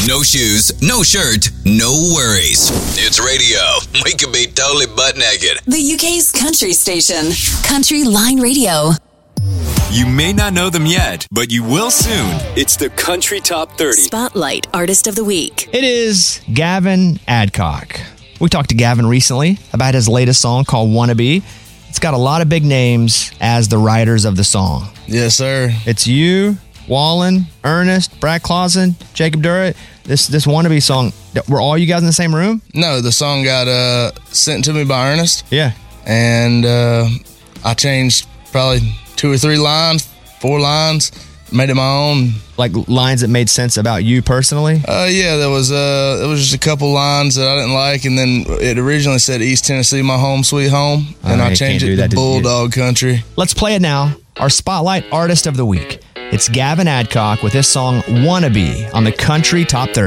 No shoes, no shirt, no worries. It's radio. We could be totally butt naked. The UK's country station, Country Line Radio. You may not know them yet, but you will soon. It's the Country Top 30. Spotlight Artist of the Week. It is Gavin Adcock. We talked to Gavin recently about his latest song called Wannabe. It's got a lot of big names as the writers of the song. Yes, sir. It's you, Wallen, Ernest, Brad Clausen, Jacob Durrett. This Wannabe song, were all you guys in the same room? No, the song got sent to me by Ernest. Yeah. And I changed probably 2 or 3 lines, 4 lines, made it my own. Like lines that made sense about you personally? Yeah, there was just a couple lines that I didn't like, and then it originally said East Tennessee, my home, sweet home, and I changed it to Bulldog Country. Let's play it now. Our Spotlight Artist of the Week. It's Gavin Adcock with his song Wannabe on the Country Top 30.